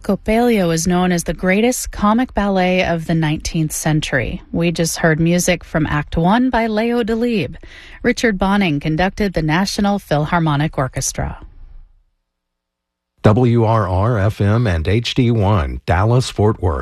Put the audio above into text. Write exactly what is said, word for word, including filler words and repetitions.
Coppelia was known as the greatest comic ballet of the nineteenth century. We just heard music from Act One by Leo Delibes. Richard Bonning conducted the National Philharmonic Orchestra. W R R F M and H D one, Dallas, Fort Worth.